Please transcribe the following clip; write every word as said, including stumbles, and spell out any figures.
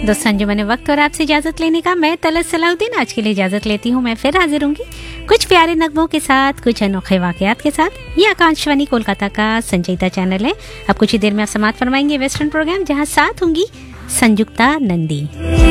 दोस्तों अंजुमन वक्त और आपसे इजाजत लेने का मैं तलत सलाउद्दीन आज के लिए इजाजत लेती हूँ। मैं फिर हाजिर होंगी कुछ प्यारे नगमों के साथ, कुछ अनोखे वाकयात के साथ। ये आकाशवाणी कोलकाता का संजीता चैनल है। अब कुछ ही देर में आप समाप्त फरमाएंगे वेस्टर्न प्रोग्राम, जहाँ साथ होंगी संजुक्ता नंदी।